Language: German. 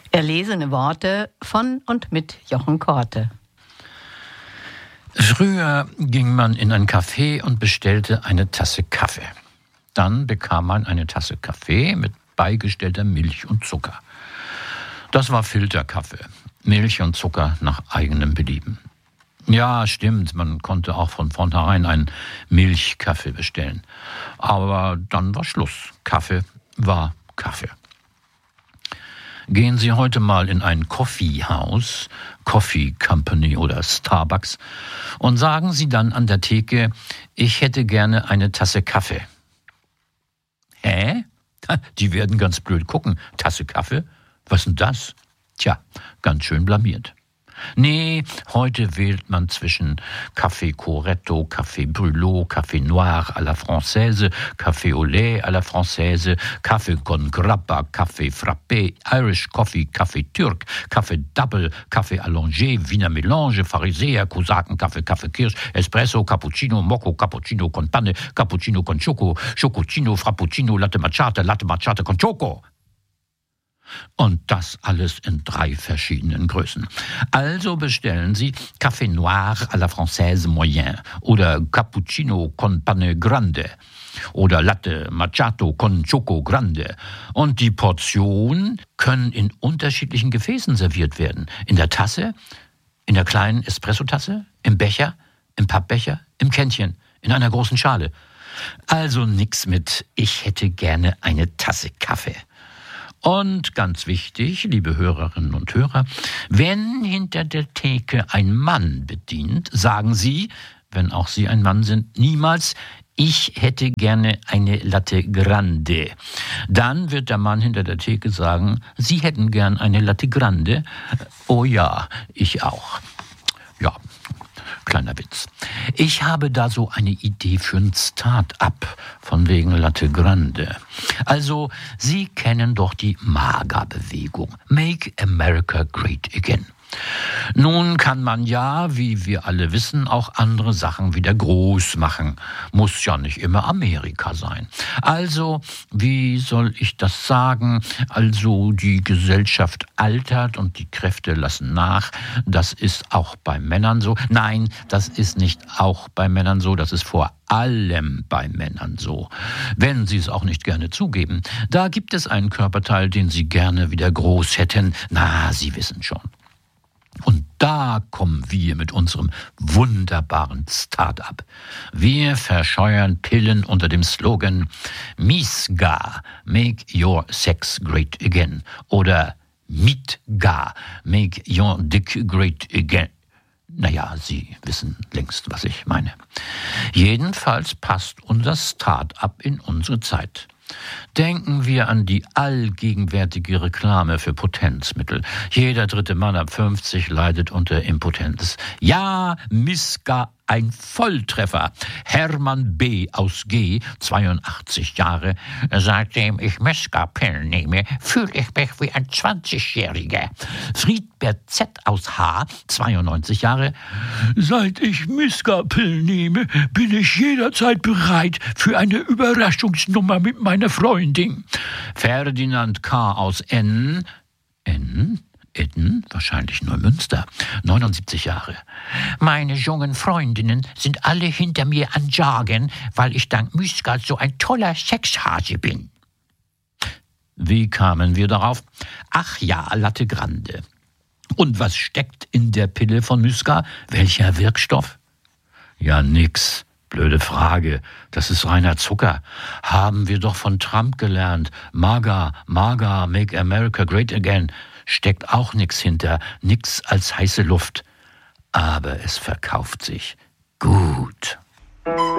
Erlesene Worte von und mit Jochen Korte. Früher ging man in ein Café und bestellte eine Tasse Kaffee. Dann bekam man eine Tasse Kaffee mit beigestellter Milch und Zucker. Das war Filterkaffee. Milch und Zucker nach eigenem Belieben. Ja, stimmt, man konnte auch von vornherein einen Milchkaffee bestellen. Aber dann war Schluss. Kaffee war Kaffee. Gehen Sie heute mal in ein Coffeehaus, Coffee Company oder Starbucks, und sagen Sie dann an der Theke, ich hätte gerne eine Tasse Kaffee. Hä? Die werden ganz blöd gucken. Tasse Kaffee? Was denn das? Tja, ganz schön blamiert. Nee, heute wählt man zwischen Café Corretto, Café Brûlot, Café Noir à la Française, Café au lait à la Française, Café con grappa, Café frappé, Irish Coffee, Café Türk, Café Double, Café allongé, Wiener Melange, Pharisäer, Kosaken, Kaffee Kirsch, Espresso, Cappuccino, Mocco, Cappuccino con Panne, Cappuccino con Choco, Chococino, Frappuccino, Latte Macchiato con Choco. Und das alles in 3 verschiedenen Größen. Also bestellen Sie Café Noir à la Française Moyen oder Cappuccino con Panne Grande oder Latte Macchiato con Choco Grande. Und die Portionen können in unterschiedlichen Gefäßen serviert werden. In der Tasse, in der kleinen Espressotasse, im Becher, im Pappbecher, im Kännchen, in einer großen Schale. Also nix mit, ich hätte gerne eine Tasse Kaffee. Und ganz wichtig, liebe Hörerinnen und Hörer, wenn hinter der Theke ein Mann bedient, sagen Sie, wenn auch Sie ein Mann sind, niemals, ich hätte gerne eine Latte Grande. Dann wird der Mann hinter der Theke sagen, Sie hätten gern eine Latte Grande. Oh ja, ich auch. Ja, kleiner Witz. Ich habe da so eine Idee für ein Start-up von wegen Latte Grande. Also, Sie kennen doch die MAGA-Bewegung. Make America Great Again. Nun kann man ja, wie wir alle wissen, auch andere Sachen wieder groß machen. Muss ja nicht immer Amerika sein. Also, wie soll ich das sagen? Also, die Gesellschaft altert und die Kräfte lassen nach. Das ist auch bei Männern so. Nein, das ist nicht auch bei Männern so. Das ist vor allem bei Männern so. Wenn Sie es auch nicht gerne zugeben. Da gibt es einen Körperteil, den Sie gerne wieder groß hätten. Na, Sie wissen schon. Und da kommen wir mit unserem wunderbaren Start-up. Wir verscheuern Pillen unter dem Slogan MISGA, Make Your Sex Great Again, oder MITGA, Make Your Dick Great Again. Naja, Sie wissen längst, was ich meine. Jedenfalls passt unser Start-up in unsere Zeit. Denken wir an die allgegenwärtige Reklame für Potenzmittel. Jeder 3. Mann ab 50 leidet unter Impotenz. Ja, MISGA, ein Volltreffer. Hermann B. aus G., 82 Jahre. Seitdem ich MISGA-Pillen nehme, fühle ich mich wie ein 20-Jähriger. Friedbert Z. aus H., 92 Jahre. Seit ich MISGA-Pillen nehme, bin ich jederzeit bereit für eine Überraschungsnummer mit meiner Freundin. Ferdinand K. aus N., Etten, wahrscheinlich Neumünster, 79 Jahre. Meine jungen Freundinnen sind alle hinter mir an Jagen, weil ich dank MISGA so ein toller Sexhase bin. Wie kamen wir darauf? Ach ja, Latte Grande. Und was steckt in der Pille von MISGA? Welcher Wirkstoff? Ja, nix. Blöde Frage. Das ist reiner Zucker. Haben wir doch von Trump gelernt. MAGA, Make America Great Again. Steckt auch nix hinter. Nix als heiße Luft. Aber es verkauft sich gut.